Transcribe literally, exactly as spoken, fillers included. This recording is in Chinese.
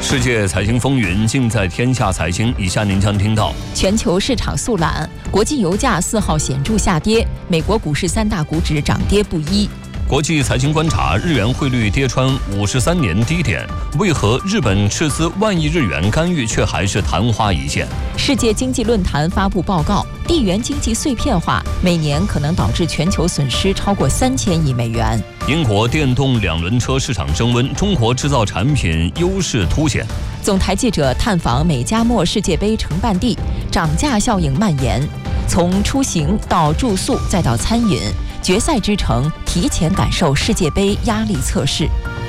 世界财经风云尽在天下财经。以下您将听到： 全球市场速览，国际油价四号显著下跌，美国股市三大股指涨跌不一。 国际财经观察，日元汇率跌穿五十三年低点，为何日本斥资万亿日元干预却还是昙花一现？ 世界经济论坛发布报告，地缘经济碎片化每年可能导致全球损失超过三千亿美元。 英国电动两轮车市场升温，中国制造产品优势凸显。 总台记者探访美加墨世界杯承办地，涨价效应蔓延，从出行到住宿再到餐饮，决赛之城提前感受世界杯压力测试。